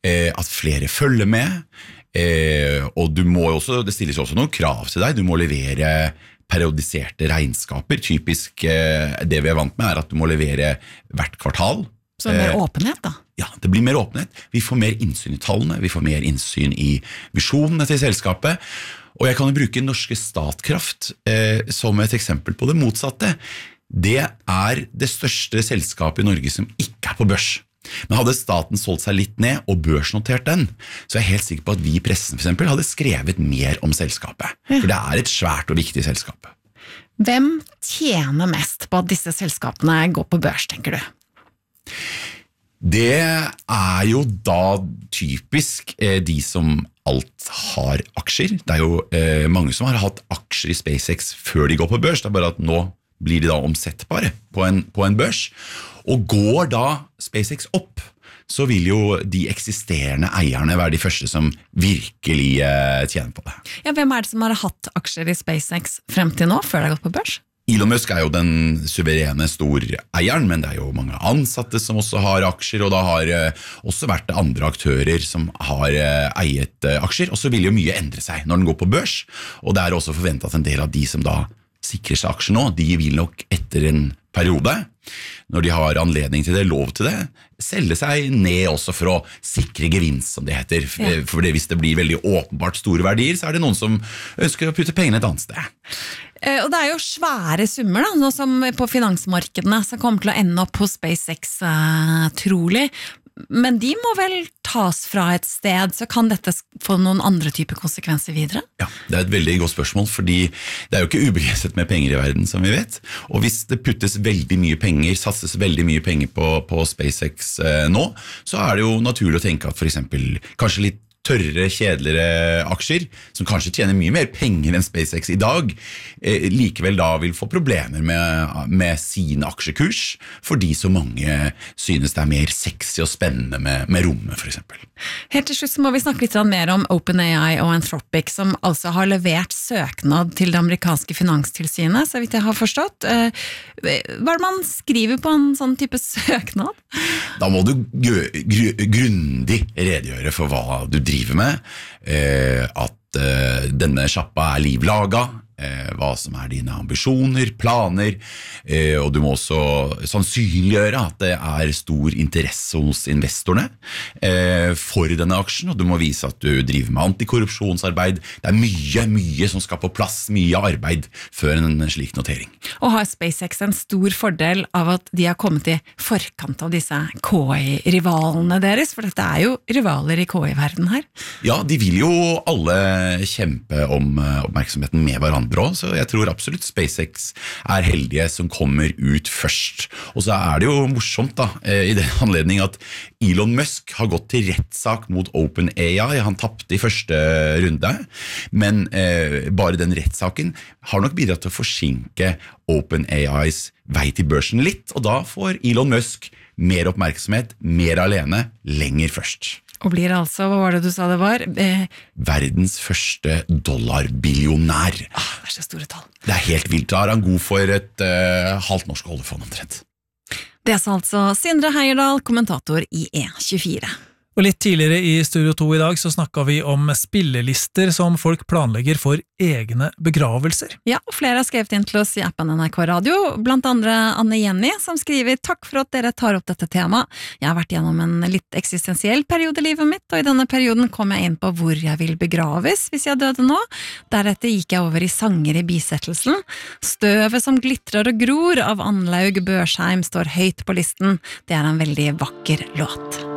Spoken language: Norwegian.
at flere følger med, og du må også, det stilles også noen krav til deg, du må levere periodiserte regnskaper, typisk det vi vant med at du må levere hvert kvartal. Så mer åpenhet da? Ja, det blir mer åpenhet. Vi får mer innsyn i tallene, vi får mer innsyn i visjonene til selskapet, og jeg kan jo bruke Norske Statkraft som et eksempel på det motsatte. Det det største selskapet i Norge som ikke på børs. Men hadde staten solgt seg litt ned og børsnotert den, så jeg helt sikker på at vi i pressen for eksempel hadde skrevet mer om selskapet. For det et svært og viktig selskap. Hvem tjener mest på at disse selskapene går på børs, tenker du? Det jo da typisk de som alt har aksjer. Det jo mange som har hatt aksjer i SpaceX før de går på børs, det bare at nå blir de da omsettbare på en børs. Og går da SpaceX opp, så vil jo de eksisterende eierne være de første som virkelig tjener på det. Ja, hvem det som har hatt aksjer i SpaceX frem til nå, før det har gått på børs? Elon Musk jo den suverene storeieren, men det jo mange ansatte som også har aksjer, og da har også vært andre aktører som har eiet aksjer, og så vil jo mye endre seg når den går på børs, og det også forventet at en del av de som da sikrer seg aksjer nå, de vil nok etter en periode, når de har anledning til det, lov til det, selge seg ned også for å sikre gevinst, som det heter. For hvis det blir veldig åpenbart store verdier, så det noen som ønsker å putte pengene et annet sted. Og det jo svære summer da, nå som på finansmarkedene som kommer til å ende opp hos SpaceX trolig, men de må vel tas fra et sted, så kan dette få noen andre typer konsekvenser videre? Ja, det et veldig godt spørsmål, fordi det jo ikke ubegrenset med penger i verden, som vi vet. Og hvis det puttes veldig mye penger, satses veldig mye penger på SpaceX nå, så det jo naturlig å tenke at for eksempel kanskje litt tørre, kjedeligere aksjer, som kanskje tjener mye mer penger enn SpaceX i dag, likevel da vil få problemer med sin aksjekurs, fordi så mange synes det mer sexy og spennende med rommet, for eksempel. Helt til slutt så må vi snakke litt mer om OpenAI og Anthropic, som altså har levert søknad til det amerikanske finanstilsynet, så vidt jeg har forstått. Hva man skriver på en sånn type søknad? Da må du grundig redegjøre for hva du driver med, at denne sjappa livlaga, hva som dine ambisjoner, planer, og du må også sannsynliggjøre at det stor interesse hos investorene for denne aksjen, og du må vise at du driver med antikorrupsjonsarbeid. Det mye som skal på plass, mye arbeid før en slik notering. Og har SpaceX en stor fordel av at de har kommet i forkant av disse KI-rivalene deres, for dette jo rivaler i KI-verden her? Ja, de vil jo alle kjempe om oppmerksomheten med hverandre, så jeg tror absolutt SpaceX heldige som kommer ut først. Og så det jo morsomt da, i den anledning at Elon Musk har gått til rettssak mot OpenAI. Han tappte i første runde, men bare den rettssaken har nok bidratt til å forsinke OpenAIs vei til børsen litt, og da får Elon Musk mer oppmerksomhet, mer alene, lenger først. Og blir altså, hva var det du sa det var? Verdens første dollarbillionær. Det så store tall. Det helt vilt. Da han god for et halvt norsk oljefond omtrent. Det sa altså Sindre Heierdal, kommentator i E24. Og litt tidligere i Studio 2 i dag så snakket vi om spillelister som folk planlegger for egne begravelser. Ja, og flere har skrevet inn til oss i appen NRK Radio, blant andre Anne Jenny, som skriver «Takk for at dere tar opp dette temaet. Jeg har vært gjennom en litt eksistensiell periode i livet mitt, og i denne perioden kom jeg inn på hvor jeg vil begraves hvis jeg døde nå. Deretter gikk jeg over i sanger i bisettelsen. Støvet som glitrer og gror av Anlaug Børsheim står høyt på listen. Det en veldig vakker låt.»